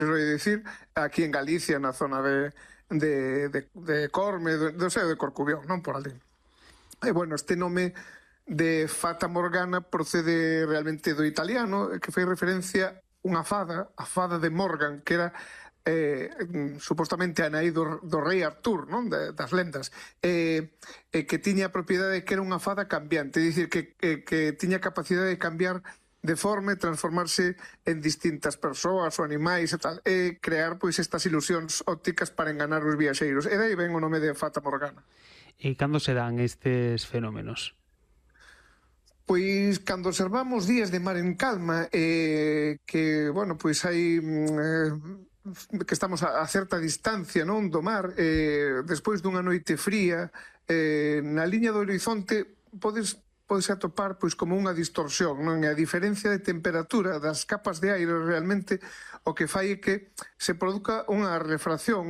dicir, aquí en Galicia, na zona de Corme, de Corcubión, non por ali. E, bueno, este nome de Fata Morgana procede realmente do italiano, que fai referencia unha fada, a fada de Morgan, que era supostamente a nai do rei Artur, non? Das lendas, que tiña a propiedade que era unha fada cambiante, é dicir, que tiña capacidade de cambiar de forma, transformarse en distintas persoas ou animais e tal, e crear pois estas ilusións ópticas para enganar os viaxeiros. E daí ven o nome de Fata Morgana. E cando se dan estes fenómenos? Pois cando observamos días de mar en calma, que, bueno, pois hai que estamos a certa distancia, non, do mar, despois dunha noite fría, na liña do horizonte podes atopar pois como unha distorsión, non? E a diferencia de temperatura das capas de aire realmente o que fai é que se produza unha refracción,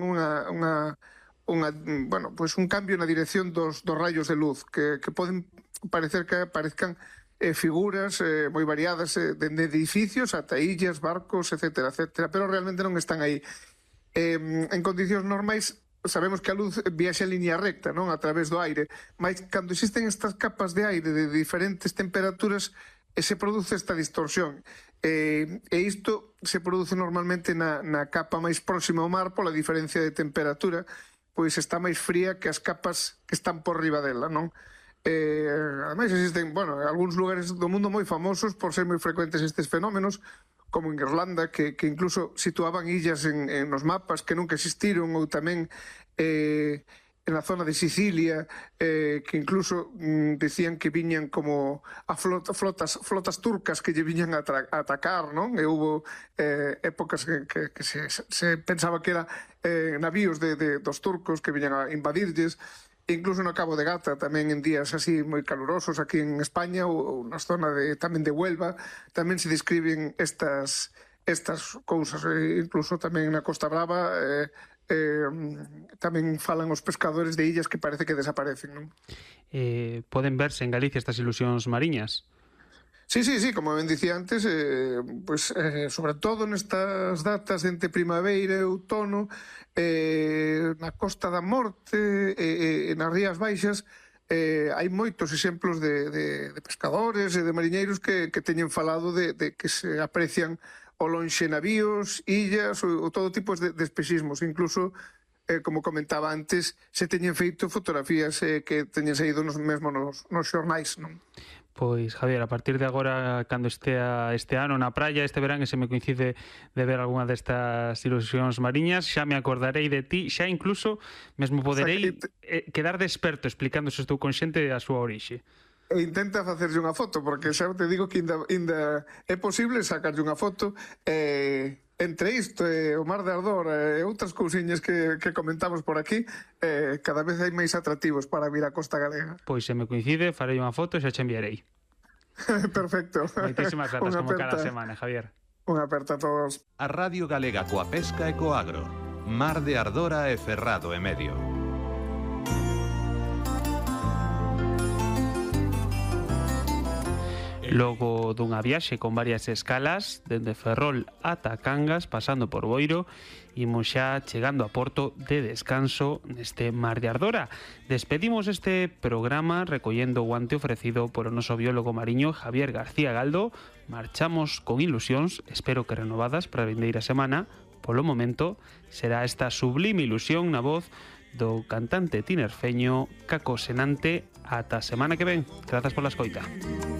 bueno, pois un cambio na dirección dos rayos de luz que poden parecer que aparezcan figuras moi variadas, dende edificios ata illas, barcos, etcétera, etcétera, pero realmente non están aí. En condicións normais sabemos que a luz viaxa en línea recta, non, a través do aire, mas cando existen estas capas de aire de diferentes temperaturas se produce esta distorsión, e isto se produce normalmente na capa máis próxima ao mar pola diferencia de temperatura, pois está máis fría que as capas que están por riba dela, non? Ademais existen, bueno, algúns lugares do mundo moi famosos por ser moi frecuentes estes fenómenos, como en Irlanda, que incluso situaban illas en nos mapas que nunca existiron, ou tamén en la zona de Sicilia, que incluso decían que viñan como a flotas turcas que lle viñan a atacar, non? E hubo épocas que se pensaba que era navíos dos turcos que viñan a invadirlles. Incluso no Cabo de Gata, tamén en días así moi calurosos aquí en España ou na zona tamén de Huelva, tamén se describen estas cousas. Incluso tamén na Costa Brava tamén falan os pescadores de illas que parece que desaparecen, non? Poden verse en Galicia estas ilusións mariñas? Sí, como ben dicía antes, pues, sobre todo nestas datas entre primavera e outono, na Costa da Morte e nas Rías Baixas, hai moitos exemplos de pescadores e de mariñeiros que teñen falado de que se aprecian ao lonxe navíos, illas ou todo tipo de espexismos. Incluso, como comentaba antes, se teñen feito fotografías que teñen saído mesmo nos xornais, non? Pois, Javier, a partir de agora, cando estea este ano na praia, este verán, e se me coincide de ver algunha destas ilusións mariñas, xa me acordarei de ti, xa incluso mesmo poderei quedar desperto explicando se estou consciente da súa orixe. E intenta facerlle unha foto, porque xa te digo que ainda é posible sacarlle unha foto. Entre isto e o Mar de Ardor e outras cousiñas que comentamos por aquí, cada vez hai máis atractivos para vir á Costa Galega. Pois se me coincide, farei unha foto e xa che enviarei. Perfecto. Moitísimas grazas, como cada semana, Javier. Unha aperta a todos. A Radio Galega coa pesca e co agro. Mar de Ardora e Ferrado e Medio. Logo dunha viaxe con varias escalas, dende Ferrol ata Cangas, pasando por Boiro, imos xa chegando a porto de descanso neste Mar de Ardora. Despedimos este programa recollendo o guante ofrecido por o noso biólogo mariño Javier García Galdo. Marchamos con ilusións, espero que renovadas para a vindeira semana. Polo momento, será esta sublime ilusión na voz do cantante tinerfeño Caco Senante. Ata a semana que ven. Grazas pola escoita.